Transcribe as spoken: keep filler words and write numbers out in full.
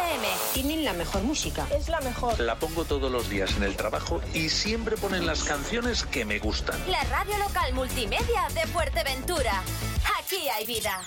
eme. Tienen la mejor música. Es la mejor. La pongo todos los días en el trabajo y siempre ponen las canciones que me gustan. La radio local multimedia de Fuerteventura. Aquí hay vida.